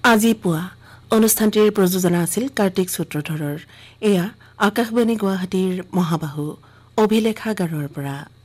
আজি পুৱা অনুষ্ঠানটিৰ প্ৰযোজনা আছিল কাৰ্তিক সূত্ৰধৰৰ। এয়া আকাশবাণী গুৱাহাটীৰ মহাবাহু অভিলেখাগাৰৰ পৰা